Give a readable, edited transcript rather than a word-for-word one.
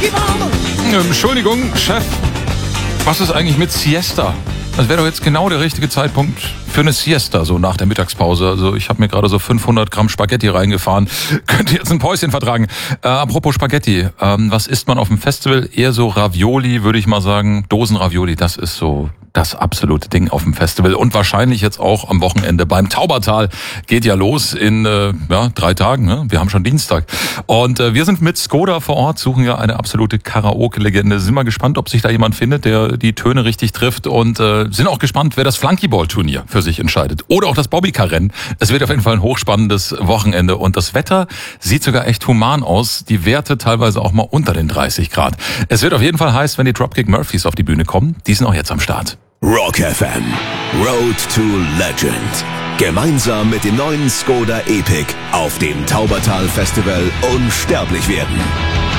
Entschuldigung, Chef, was ist eigentlich mit Siesta? Das wäre doch jetzt genau der richtige Zeitpunkt für eine Siesta, so nach der Mittagspause. Also ich habe mir gerade so 500 Gramm Spaghetti reingefahren. Könnte jetzt ein Päuschen vertragen. Apropos Spaghetti, was isst man auf dem Festival? Eher so Ravioli, würde ich mal sagen. Dosenravioli, das ist so das absolute Ding auf dem Festival. Und wahrscheinlich jetzt auch am Wochenende beim Taubertal. Geht ja los in 3 Tagen. Ne? Wir haben schon Dienstag. Und wir sind mit Skoda vor Ort, suchen ja eine absolute Karaoke-Legende. Sind mal gespannt, ob sich da jemand findet, der die Töne richtig trifft. Und sind auch gespannt, wer das Flunkyball-Turnier für sich entscheidet. Oder auch das Bobbycar-Rennen. Es wird auf jeden Fall ein hochspannendes Wochenende. Und das Wetter sieht sogar echt human aus. Die Werte teilweise auch mal unter den 30 Grad. Es wird auf jeden Fall heiß, wenn die Dropkick Murphys auf die Bühne kommen. Die sind auch jetzt am Start. Rock FM, Road to Legend. Gemeinsam mit dem neuen Skoda Epic auf dem Taubertal Festival unsterblich werden.